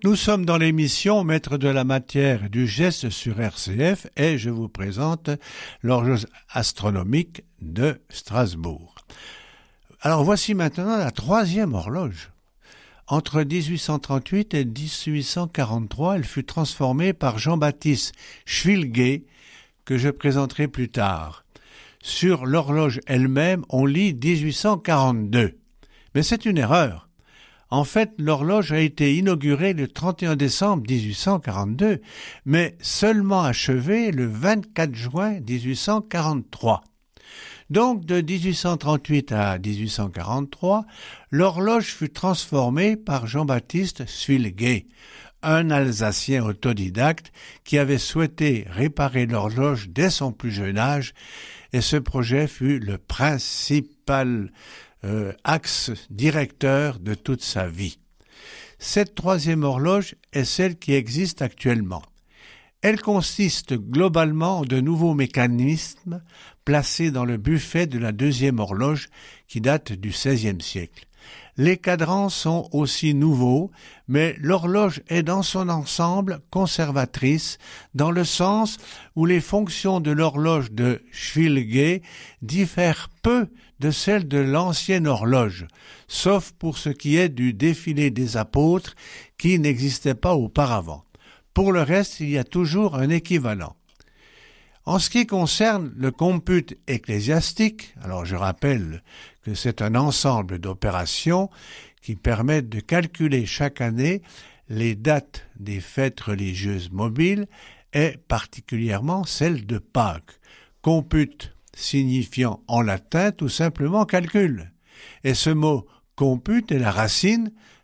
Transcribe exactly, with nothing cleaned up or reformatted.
Nous sommes dans l'émission Maître de la matière et du geste sur R C F et je vous présente l'horloge astronomique de Strasbourg. Alors voici maintenant la troisième horloge. Entre dix-huit cent trente-huit et dix-huit cent quarante-trois, elle fut transformée par Jean-Baptiste Schwilger, que je présenterai plus tard. Sur l'horloge elle-même, on lit dix-huit cent quarante-deux. Mais c'est une erreur. En fait, l'horloge a été inaugurée le trente et un décembre dix-huit cent quarante-deux, mais seulement achevée le vingt-quatre juin dix-huit cent quarante-trois. Donc, de dix-huit cent trente-huit à dix-huit cent quarante-trois, l'horloge fut transformée par Jean-Baptiste Schwilger, un Alsacien autodidacte qui avait souhaité réparer l'horloge dès son plus jeune âge, et ce projet fut le principal euh, axe directeur de toute sa vie. Cette troisième horloge est celle qui existe actuellement. Elle consiste globalement en de nouveaux mécanismes placés dans le buffet de la deuxième horloge qui date du seizième siècle. Les cadrans sont aussi nouveaux, mais l'horloge est dans son ensemble conservatrice, dans le sens où les fonctions de l'horloge de Schwilger diffèrent peu de celles de l'ancienne horloge, sauf pour ce qui est du défilé des apôtres qui n'existait pas auparavant. Pour le reste, il y a toujours un équivalent. En ce qui concerne le compute ecclésiastique, alors je rappelle que c'est un ensemble d'opérations qui permettent de calculer chaque année les dates des fêtes religieuses mobiles et particulièrement celle de Pâques. Compute signifiant en latin tout simplement calcul. Et ce mot compute est la racine